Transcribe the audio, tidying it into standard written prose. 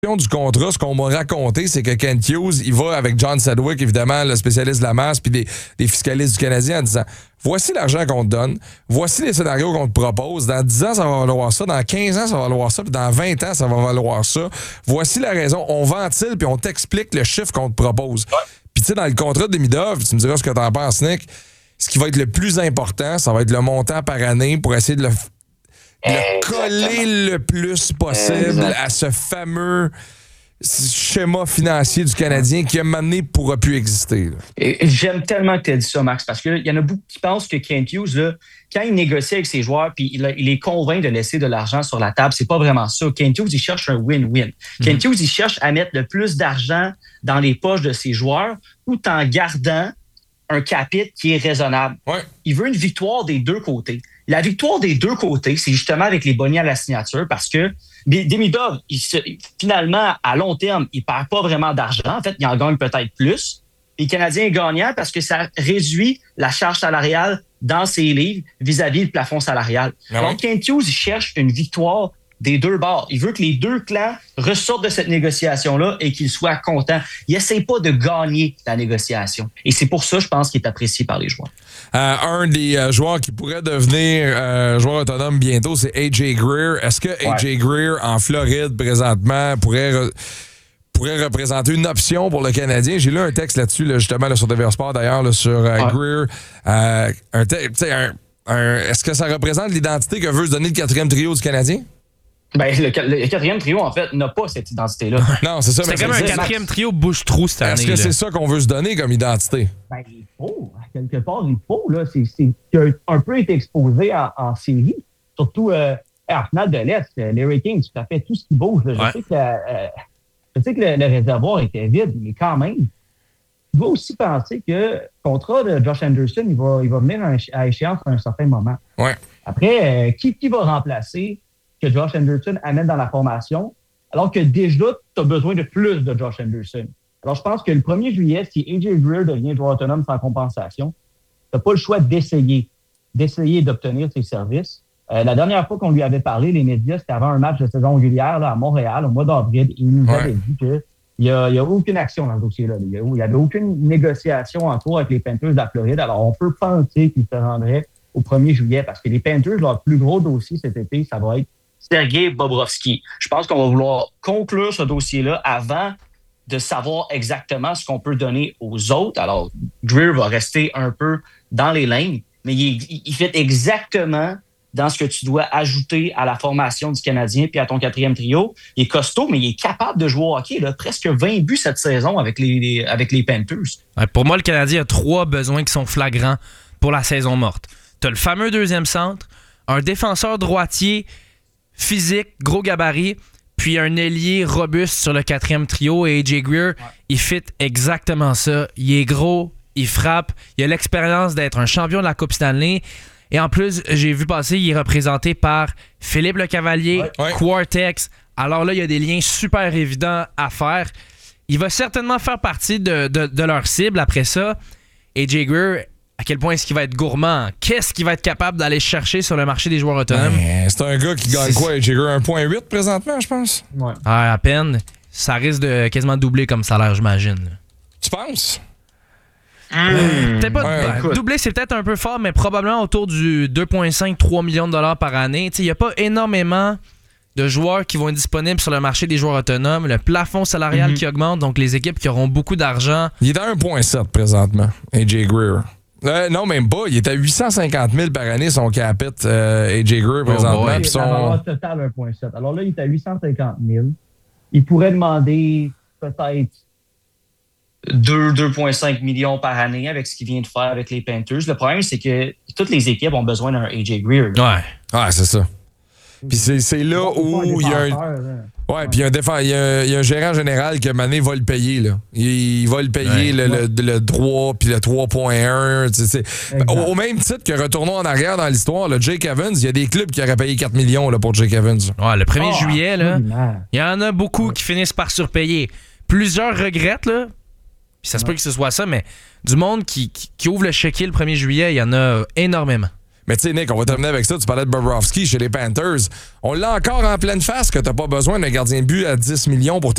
du contrat, ce qu'on m'a raconté, c'est que Kent Hughes, il va avec John Sedgwick, évidemment, le spécialiste de la masse, puis des fiscalistes du Canadien, en disant voici l'argent qu'on te donne, voici les scénarios qu'on te propose. Dans 10 ans, ça va valoir ça, dans 15 ans, ça va valoir ça, puis dans 20 ans, ça va valoir ça. Voici la raison. On ventile, puis on t'explique le chiffre qu'on te propose. Ouais. Puis, tu sais, dans le contrat de Demidov, tu me diras ce que t'en penses, Nick, ce qui va être le plus important, ça va être le montant par année pour essayer de le coller le plus possible à ce fameux schéma financier du Canadien qui, à un moment donné, pourra plus exister. Et j'aime tellement que tu aies dit ça, Max, parce qu'il y en a beaucoup qui pensent que Kent Hughes, là, quand il négocie avec ses joueurs puis il les convainc de laisser de l'argent sur la table, c'est pas vraiment ça. Kent Hughes, il cherche un win-win. Kent Hughes, il cherche à mettre le plus d'argent dans les poches de ses joueurs tout en gardant un capite qui est raisonnable. Ouais. Il veut une victoire des deux côtés. La victoire des deux côtés, c'est justement avec les bonnets à la signature parce que Demidov, finalement, à long terme, il ne perd pas vraiment d'argent. En fait, il en gagne peut-être plus. Et le Canadien est gagnant parce que ça réduit la charge salariale dans ses livres vis-à-vis le plafond salarial. Ah Donc, Kent Hughes, il cherche une victoire des deux bords. Il veut que les deux clans ressortent de cette négociation-là et qu'ils soient contents. Il n'essaie pas de gagner la négociation. Et c'est pour ça, je pense, qu'il est apprécié par les joueurs. Un des joueurs qui pourrait devenir joueur autonome bientôt, c'est A.J. Greer. Est-ce que A.J. Greer, en Floride, présentement, pourrait représenter une option pour le Canadien? J'ai lu un texte là-dessus, là, justement, là, sur Devers Sport, d'ailleurs, là, sur Greer. Est-ce que ça représente l'identité que veut se donner le quatrième trio du Canadien? Ben, le quatrième trio, en fait, n'a pas cette identité-là. Non, c'est ça. C'est comme un quatrième trio bouche-trou cette année. Est-ce que c'est ça qu'on veut se donner comme identité? Ben, il faut. À quelque part, il faut. Là. C'est un peu été exposé en série. Surtout en finale de l'Est. Larry King, ça fait tout ce qui bouge. Là. Je sais que le réservoir était vide, mais quand même, il faut aussi penser que le contrat de Josh Anderson, il va venir à échéance à un certain moment. Ouais. Après, qui va remplacer que Josh Anderson amène dans la formation, alors que déjà, tu as besoin de plus de Josh Anderson. Alors, je pense que le 1er juillet, si A.J. Greer devient joueur autonome sans compensation, tu n'as pas le choix d'essayer d'obtenir ses services. La dernière fois qu'on lui avait parlé, les médias, c'était avant un match de saison régulière là, à Montréal, au mois d'avril. Il nous avait dit qu'il n'y a aucune action dans ce dossier-là. Il n'y avait aucune négociation en cours avec les Panthers de la Floride. Alors, on peut penser qu'il se rendrait au 1er juillet parce que les Panthers, leur plus gros dossier cet été, ça va être Sergei Bobrovsky. Je pense qu'on va vouloir conclure ce dossier-là avant de savoir exactement ce qu'on peut donner aux autres. Alors, Greer va rester un peu dans les lignes, mais il fait exactement dans ce que tu dois ajouter à la formation du Canadien puis à ton quatrième trio. Il est costaud, mais il est capable de jouer au hockey. Là, presque 20 buts cette saison avec les Panthers. Ouais, pour moi, le Canadien a 3 besoins qui sont flagrants pour la saison morte. Tu as le fameux deuxième centre, un défenseur droitier physique, gros gabarit, puis un ailier robuste sur le quatrième trio. Et A.J. Greer, il fit exactement ça. Il est gros, il frappe, il a l'expérience d'être un champion de la Coupe Stanley. Et en plus, j'ai vu passer, il est représenté par Philippe Lecavalier, Quartex. Alors là, il y a des liens super évidents à faire. Il va certainement faire partie de leur cible après ça. A.J. Greer, à quel point est-ce qu'il va être gourmand? Qu'est-ce qu'il va être capable d'aller chercher sur le marché des joueurs autonomes? C'est un gars qui gagne quoi? A.J. Greer 1,8 présentement, je pense? Ouais. À peine. Ça risque de quasiment doubler comme salaire, j'imagine. Tu penses? Peut-être pas doubler, c'est peut-être un peu fort, mais probablement autour du 2,5-3 millions de dollars par année. Il n'y a pas énormément de joueurs qui vont être disponibles sur le marché des joueurs autonomes. Le plafond salarial qui augmente, donc les équipes qui auront beaucoup d'argent. Il est à 1,7 présentement, A.J. Greer. Non, même pas. Il est à 850 000 par année, son capite, A.J. Greer, présentement. Il est à total 1,7. Alors là, il est à 850 000. Il pourrait demander peut-être 2,5 millions par année avec ce qu'il vient de faire avec les Panthers. Le problème, c'est que toutes les équipes ont besoin d'un A.J. Greer. Ouais, c'est ça. Puis c'est là où il y a un... Ouais, puis il y a un gérant général qui, à un moment donné, va le payer. Là. Il va le payer le 3 puis le 3,1. Au même titre que retournons en arrière dans l'histoire, là, Jake Evans, il y a des clubs qui auraient payé 4 millions là, pour Jake Evans. Ouais, le 1er juillet, là, il y en a beaucoup qui finissent par surpayer. Plusieurs regrettent, là. Puis ça se peut que ce soit ça, mais du monde qui ouvre le chéquier le 1er juillet, il y en a énormément. Mais tu sais, Nick, on va terminer avec ça. Tu parlais de Bobrovsky chez les Panthers. On l'a encore en pleine face que t'as pas besoin d'un gardien de but à 10 millions pour